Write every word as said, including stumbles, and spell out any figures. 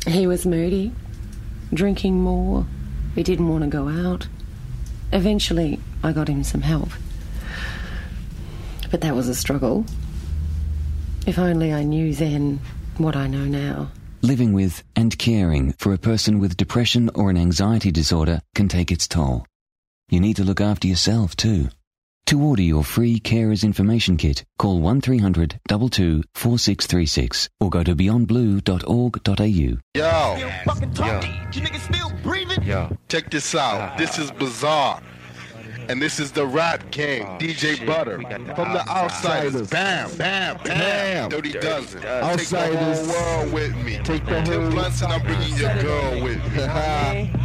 He was moody, drinking more. He didn't want to go out. Eventually, I got him some help. But that was a struggle. If only I knew then what I know now. Living with and caring for a person with depression or an anxiety disorder can take its toll. You need to look after yourself too. To order your free Carers Information Kit, call one three hundred two two four six three six or go to beyond blue dot org dot a u. Yo. Still fucking talking? Yo. You niggas still breathing? Yo. Check this out. This is Bizarre. And this is the Rap King, oh, D J shit. Butter. From the Outsiders. Bam, bam, bam. bam. Dirty, Dirty Dozen. Outsiders. Take the whole world with me. Take the whole blunts and I'm bringing your girl with me.